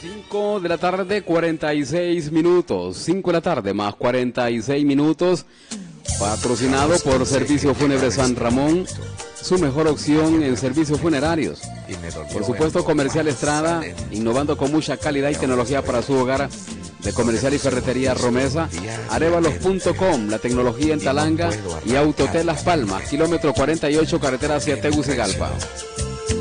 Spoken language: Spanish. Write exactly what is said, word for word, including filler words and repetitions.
cinco de la tarde, cuarenta y seis minutos. cinco de la tarde más cuarenta y seis minutos. Patrocinado por Servicio Fúnebre San Ramón, su mejor opción en servicios funerarios. Por supuesto, Comercial Estrada, innovando con mucha calidad y tecnología para su hogar. De Comercial y Ferretería Romesa, arevalos punto com, la tecnología en Talanga y Autotel Las Palmas, kilómetro cuarenta y ocho, carretera hacia Tegucigalpa.